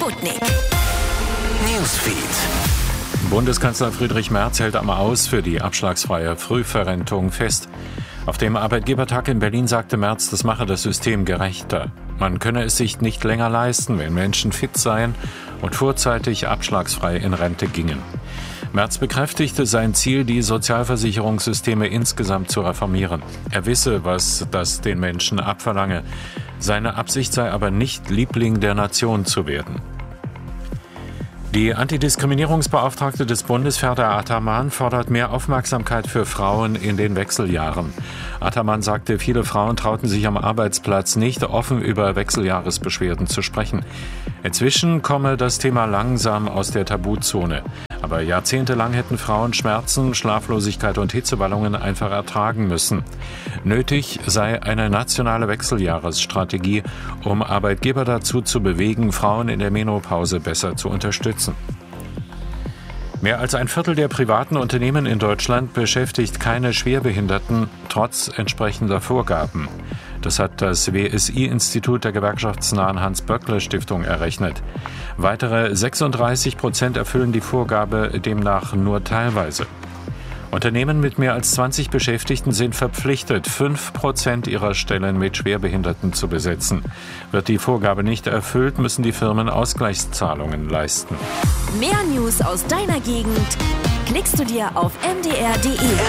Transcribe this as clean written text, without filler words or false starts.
Sputnik Newsfeed. Bundeskanzler Friedrich Merz hält am Aus für die abschlagsfreie Frühverrentung fest. Auf dem Arbeitgebertag in Berlin sagte Merz, das mache das System gerechter. Man könne es sich nicht länger leisten, wenn Menschen fit seien und vorzeitig abschlagsfrei in Rente gingen. Merz bekräftigte sein Ziel, die Sozialversicherungssysteme insgesamt zu reformieren. Er wisse, was das den Menschen abverlange. Seine Absicht sei aber nicht, Liebling der Nation zu werden. Die Antidiskriminierungsbeauftragte des Bundes, Ferda Ataman, fordert mehr Aufmerksamkeit für Frauen in den Wechseljahren. Ataman sagte, viele Frauen trauten sich am Arbeitsplatz nicht, offen über Wechseljahresbeschwerden zu sprechen. Inzwischen komme das Thema langsam aus der Tabuzone. Aber jahrzehntelang hätten Frauen Schmerzen, Schlaflosigkeit und Hitzewallungen einfach ertragen müssen. Nötig sei eine nationale Wechseljahresstrategie, um Arbeitgeber dazu zu bewegen, Frauen in der Menopause besser zu unterstützen. Mehr als ein Viertel der privaten Unternehmen in Deutschland beschäftigt keine Schwerbehinderten, trotz entsprechender Vorgaben. Das hat das WSI-Institut der gewerkschaftsnahen Hans-Böckler-Stiftung errechnet. Weitere 36% erfüllen die Vorgabe demnach nur teilweise. Unternehmen mit mehr als 20 Beschäftigten sind verpflichtet, 5% ihrer Stellen mit Schwerbehinderten zu besetzen. Wird die Vorgabe nicht erfüllt, müssen die Firmen Ausgleichszahlungen leisten. Mehr News aus deiner Gegend klickst du dir auf mdr.de.